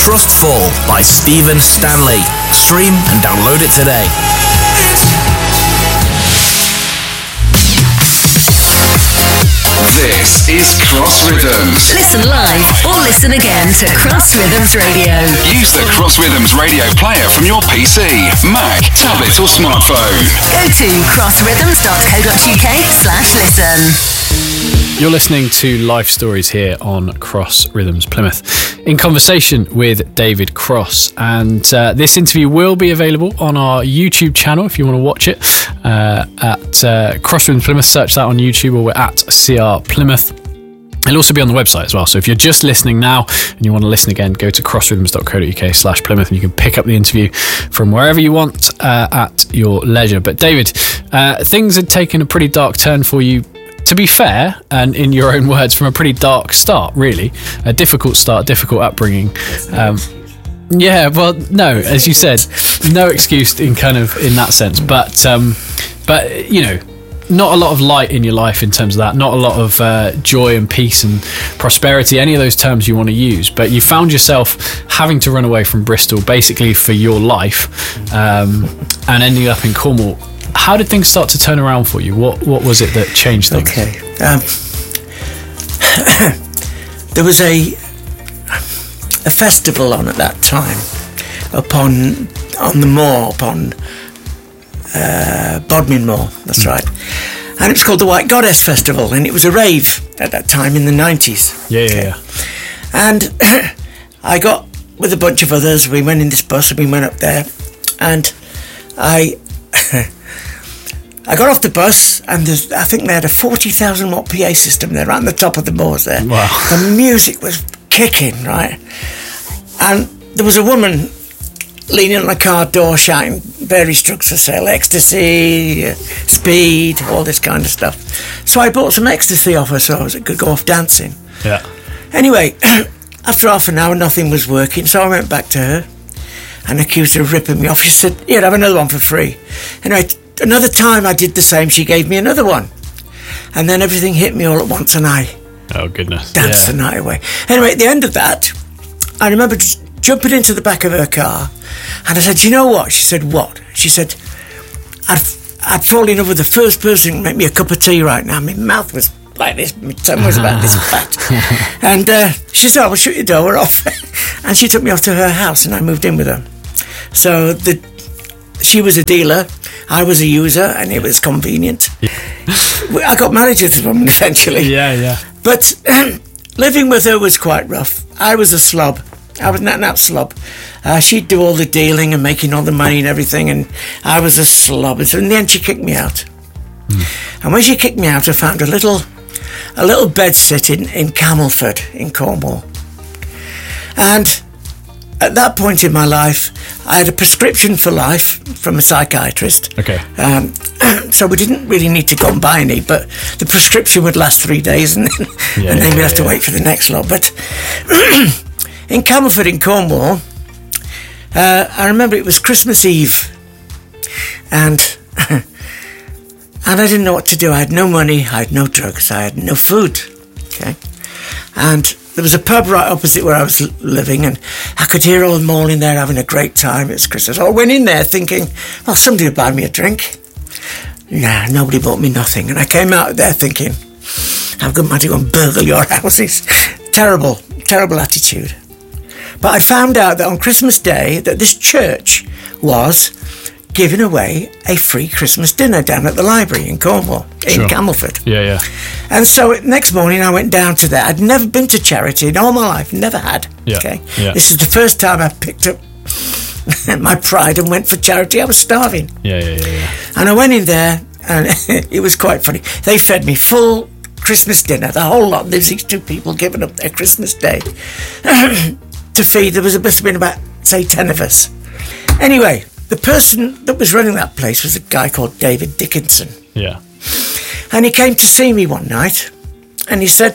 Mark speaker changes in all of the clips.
Speaker 1: Trustful by Stephen Stanley. Stream and download it today.
Speaker 2: This is Cross Rhythms.
Speaker 3: Listen live or listen again to Cross Rhythms Radio.
Speaker 2: Use the Cross Rhythms radio player from your PC, Mac, tablet or smartphone.
Speaker 3: Go to crossrhythms.co.uk/listen.
Speaker 4: You're listening to Life Stories here on Cross Rhythms Plymouth, in conversation with David Cross. And this interview will be available on our YouTube channel if you want to watch it, at Cross Rhythms Plymouth. Search that on YouTube, or we're at CR Plymouth. It'll also be on the website as well. So if you're just listening now and you want to listen again, go to crossrhythms.co.uk/Plymouth and you can pick up the interview from wherever you want at your leisure. But David, things had taken a pretty dark turn for you, to be fair, and in your own words, from a pretty dark start, really. A difficult start, difficult upbringing. Yeah, well, no, as you said, no excuse in that sense. But you know, not a lot of light in your life in terms of that. Not a lot of joy and peace and prosperity, any of those terms you want to use. But you found yourself having to run away from Bristol, basically for your life, and ending up in Cornwall. How did things start to turn around for you? What was it that changed things?
Speaker 5: Okay. There was a festival on at that time on the moor, upon Bodmin Moor, that's right. And it was called the White Goddess Festival, and it was a rave at that time in the 90s.
Speaker 4: Yeah.
Speaker 5: And I got with a bunch of others, we went in this bus and we went up there, and I got off the bus, and I think they had a 40,000 watt PA system there around the top of the moors there.
Speaker 4: Wow.
Speaker 5: The music was kicking, right? And there was a woman leaning on a car door shouting various drugs for sale, ecstasy, speed, all this kind of stuff. So I bought some ecstasy off her so I could go off dancing.
Speaker 4: Yeah.
Speaker 5: Anyway, after half an hour, nothing was working, so I went back to her and accused her of ripping me off. She said, "Here, have another one for free." Anyway, another time I did the same, she gave me another one. And then everything hit me all at once and I danced the night away. Anyway, at the end of that, I remember just jumping into the back of her car and I said, "You know what?" She said, "What?" She said, I'd fall in love with the first person who could make me a cup of tea right now. My mouth was like this, my tongue was about this fat. And she said, "Oh, well, shut your door, we're off." And she took me off to her house and I moved in with her. So she was a dealer, I was a user, and it was convenient. I got married to this woman eventually.
Speaker 4: Yeah.
Speaker 5: But living with her was quite rough. I was a slob. I was not an slob. She'd do all the dealing and making all the money and everything, and I was a slob. And so in the end, she kicked me out. And when she kicked me out, I found a little bed sitting in Camelford in Cornwall. And at that point in my life, I had a prescription for life from a psychiatrist.
Speaker 4: Okay.
Speaker 5: So we didn't really need to go and buy any, but the prescription would last 3 days and then we'd have to wait for the next lot. But in Camelford in Cornwall, I remember it was Christmas Eve, and I didn't know what to do. I had no money, I had no drugs, I had no food. Okay. And there was a pub right opposite where I was living, and I could hear all them all in there having a great time. It was Christmas. I went in there thinking, well, somebody would buy me a drink. Nah, nobody bought me nothing. And I came out there thinking, I'm going to go and burgle your houses. Terrible attitude. But I found out that on Christmas Day that this church was giving away a free Christmas dinner down at the library in Cornwall, in Camelford.
Speaker 4: Yeah.
Speaker 5: And so next morning I went down to there. I'd never been to charity in all my life, never had.
Speaker 4: Yeah.
Speaker 5: Okay.
Speaker 4: Yeah.
Speaker 5: This is the first time I picked up my pride and went for charity. I was starving.
Speaker 4: Yeah.
Speaker 5: And I went in there and it was quite funny. They fed me full Christmas dinner, the whole lot. There's these two people giving up their Christmas Day to feed. There must have been about, say, 10 of us. Anyway, the person that was running that place was a guy called David Dickinson.
Speaker 4: Yeah.
Speaker 5: And he came to see me one night and he said,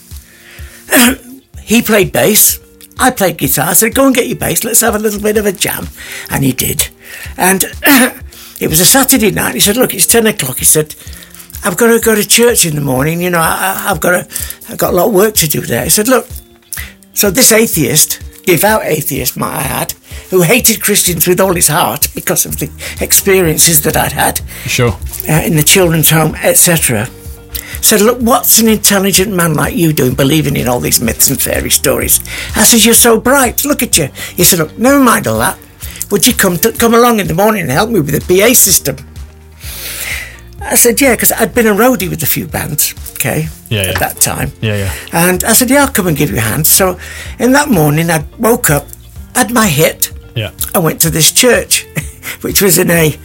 Speaker 5: he played bass, I played guitar. I said, go and get your bass, let's have a little bit of a jam. And he did. And it was a Saturday night. He said, look, it's 10 o'clock. He said, I've got to go to church in the morning. You know, I've got a lot of work to do there. He said, look, so this atheist devout atheist, might I add, who hated Christians with all his heart because of the experiences that I'd had
Speaker 4: Sure.
Speaker 5: In the children's home, etc., said, look, what's an intelligent man like you doing, believing in all these myths and fairy stories? I said, you're so bright, look at you. He said, look, never mind all that. Would you come along in the morning and help me with the PA system? I said, yeah, because I'd been a roadie with a few bands, okay, at that time.
Speaker 4: Yeah.
Speaker 5: And I said, yeah, I'll come and give you a hand. So in that morning, I woke up, had my hit.
Speaker 4: Yeah.
Speaker 5: I went to this church, which was in a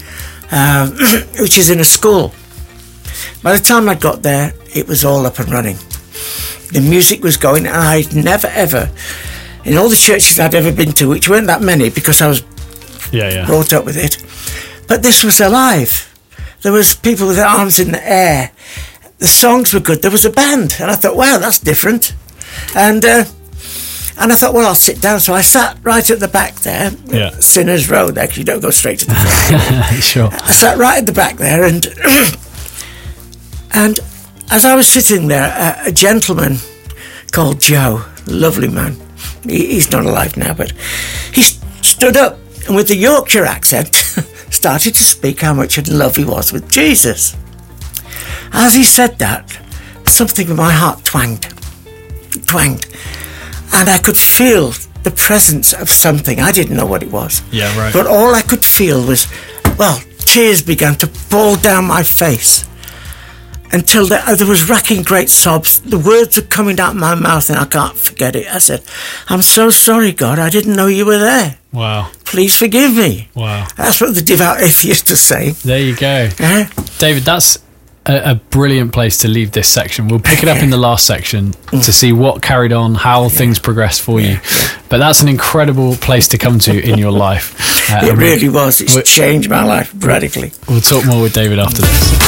Speaker 5: school. By the time I got there, it was all up and running. The music was going, and I'd never, ever, in all the churches I'd ever been to, which weren't that many because I was brought up with it, but this was alive. There was people with their arms in the air. The songs were good. There was a band, and I thought, wow, that's different. And I thought, well, I'll sit down. So I sat right at the back there, Sinners Road. Actually, you don't go straight to the front.
Speaker 4: Sure.
Speaker 5: I sat right at the back there, and and as I was sitting there, a gentleman called Joe, lovely man, he's not alive now, but he stood up and with the Yorkshire accent started to speak how much in love he was with Jesus. As he said that, something in my heart twanged, and I could feel the presence of something. I didn't know what it was.
Speaker 4: Yeah, right.
Speaker 5: But all I could feel was, well, tears began to fall down my face until there was racking great sobs. The words were coming out of my mouth and I can't forget it. I said, I'm so sorry, God, I didn't know you were there.
Speaker 4: Wow.
Speaker 5: Please forgive me.
Speaker 4: Wow.
Speaker 5: That's what the devout atheist is saying.
Speaker 4: There you go. David, that's a brilliant place to leave this section. We'll pick it up in the last section to see what carried on, how things progressed for you. But that's an incredible place to come to in your life.
Speaker 5: It really was. It's changed my life radically.
Speaker 4: We'll talk more with David after this.